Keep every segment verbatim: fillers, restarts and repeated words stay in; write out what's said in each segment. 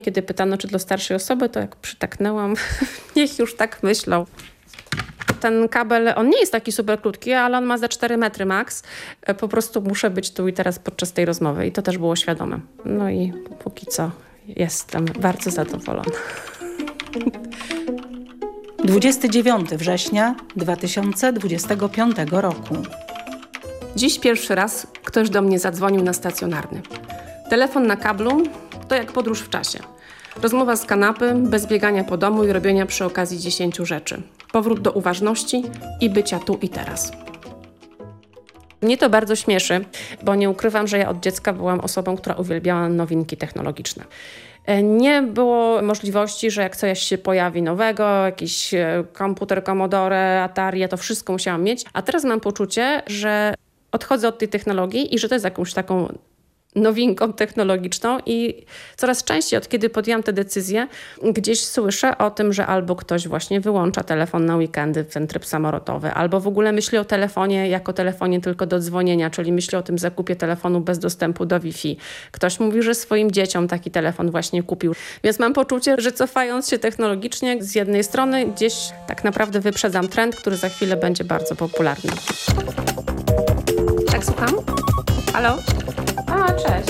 Kiedy pytano, czy dla starszej osoby, to jak przytaknęłam, niech już tak myślą. Ten kabel, on nie jest taki super krótki, ale on ma za cztery metry max. Po prostu muszę być tu i teraz podczas tej rozmowy i to też było świadome. No i póki co jestem bardzo zadowolona. dwudziestego dziewiątego września dwa tysiące dwudziestego piątego roku. Dziś pierwszy raz ktoś do mnie zadzwonił na stacjonarny. Telefon na kablu to jak podróż w czasie. Rozmowa z kanapy, bez biegania po domu i robienia przy okazji dziesięciu rzeczy. Powrót do uważności i bycia tu i teraz. Mnie to bardzo śmieszy, bo nie ukrywam, że ja od dziecka byłam osobą, która uwielbiała nowinki technologiczne. Nie było możliwości, że jak coś się pojawi nowego, jakiś komputer Commodore, Atari, ja to wszystko musiałam mieć. A teraz mam poczucie, że odchodzę od tej technologii i że to jest jakąś taką nowinką technologiczną i coraz częściej, od kiedy podjęłam tę decyzję, gdzieś słyszę o tym, że albo ktoś właśnie wyłącza telefon na weekendy, ten tryb samolotowy, albo w ogóle myśli o telefonie jako telefonie tylko do dzwonienia, czyli myśli o tym zakupie telefonu bez dostępu do Wi-Fi. Ktoś mówi, że swoim dzieciom taki telefon właśnie kupił. Więc mam poczucie, że cofając się technologicznie, z jednej strony gdzieś tak naprawdę wyprzedzam trend, który za chwilę będzie bardzo popularny. Tak, słucham? Halo? A, cześć.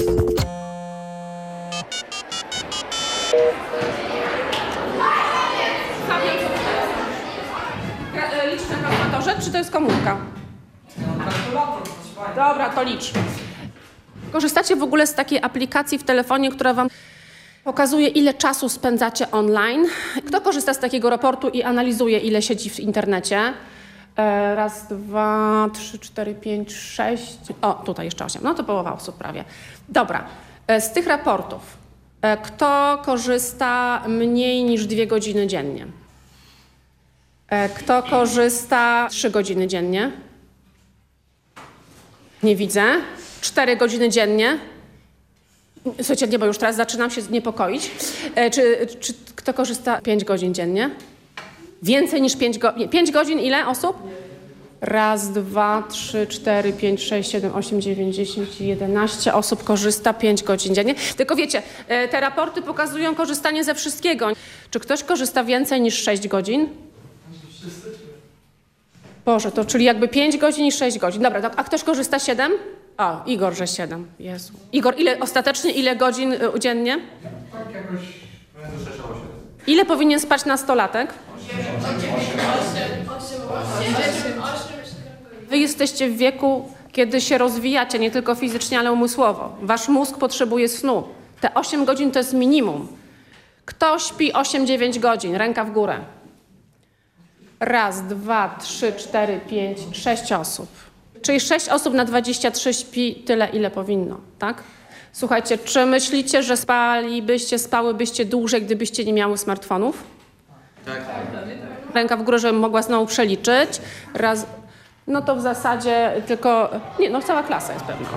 Licz na kalkulatorze, czy to jest komórka? Dobra, to licz. Korzystacie w ogóle z takiej aplikacji w telefonie, która wam pokazuje, ile czasu spędzacie online? Kto korzysta z takiego raportu i analizuje, ile siedzi w internecie? Raz, dwa, trzy, cztery, pięć, sześć. O, tutaj jeszcze osiem. No to połowa osób prawie. Dobra. Z tych raportów kto korzysta mniej niż dwie godziny dziennie? Kto korzysta trzy godziny dziennie? Nie widzę. Cztery godziny dziennie? Słuchajcie, nie, bo już teraz zaczynam się niepokoić. Czy, czy kto korzysta pięć godzin dziennie? Więcej niż pięć godzin. pięć godzin ile osób? Raz, dwa, trzy, cztery, pięć, sześć, siedem, osiem, dziewięć, dziesięć, jedenaście osób korzysta pięć godzin dziennie. Tylko wiecie, te raporty pokazują korzystanie ze wszystkiego. Czy ktoś korzysta więcej niż sześć godzin? Boże, to czyli jakby pięć godzin i sześć godzin. Dobra, a ktoś korzysta siedem? O, Igor, że siedem. Jezu. Igor, ile ostatecznie ile godzin dziennie? Tak jakoś między sześć a osiem. Ile powinien spać nastolatek? Wy jesteście w wieku, kiedy się rozwijacie, nie tylko fizycznie, ale umysłowo. Wasz mózg potrzebuje snu. Te osiem godzin to jest minimum. Kto śpi osiem dziewięć godzin? Ręka w górę. Raz, dwa, trzy, cztery, pięć, sześć osób. Czyli sześć osób na dwadzieścia trzy śpi tyle, ile powinno, tak? Słuchajcie, czy myślicie, że spalibyście, spałybyście dłużej, gdybyście nie miały smartfonów? Tak. Ręka w górę, żebym mogła znowu przeliczyć. Raz, no to w zasadzie tylko... Nie, no cała klasa jest pewna.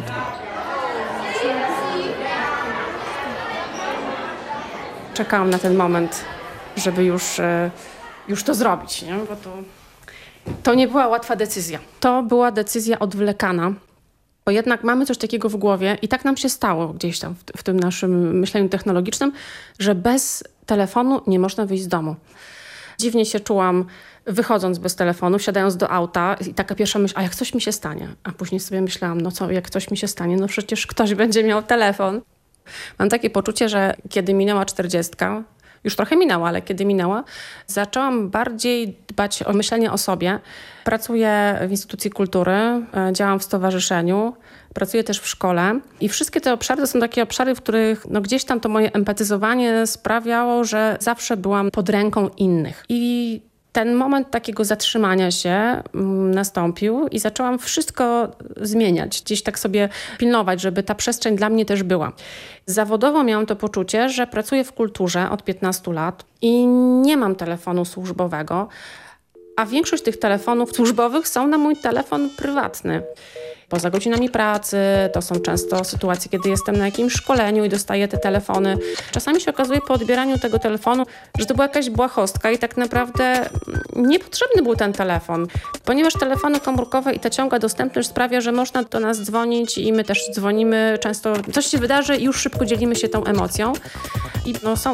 Czekałam na ten moment, żeby już, już to zrobić, nie? Bo to, to nie była łatwa decyzja. To była decyzja odwlekana, bo jednak mamy coś takiego w głowie i tak nam się stało gdzieś tam w, w tym naszym myśleniu technologicznym, że bez telefonu nie można wyjść z domu. Dziwnie się czułam, wychodząc bez telefonu, siadając do auta i taka pierwsza myśl, a jak coś mi się stanie? A później sobie myślałam, no co, jak coś mi się stanie? No przecież ktoś będzie miał telefon. Mam takie poczucie, że kiedy minęła czterdziestka, już trochę minęła, ale kiedy minęła, zaczęłam bardziej dbać o myślenie o sobie. Pracuję w instytucji kultury, działam w stowarzyszeniu, pracuję też w szkole i wszystkie te obszary to są takie obszary, w których no gdzieś tam to moje empatyzowanie sprawiało, że zawsze byłam pod ręką innych. I ten moment takiego zatrzymania się nastąpił i zaczęłam wszystko zmieniać. Gdzieś tak sobie pilnować, żeby ta przestrzeń dla mnie też była. Zawodowo miałam to poczucie, że pracuję w kulturze od piętnastu lat i nie mam telefonu służbowego, a większość tych telefonów służbowych są na mój telefon prywatny. poza godzinami pracy, to są często sytuacje, kiedy jestem na jakimś szkoleniu i dostaję te telefony. Czasami się okazuje po odbieraniu tego telefonu, że to była jakaś błahostka i tak naprawdę niepotrzebny był ten telefon, ponieważ telefony komórkowe i ta ciągła dostępność sprawia, że można do nas dzwonić i my też dzwonimy. Często coś się wydarzy i już szybko dzielimy się tą emocją. I no, są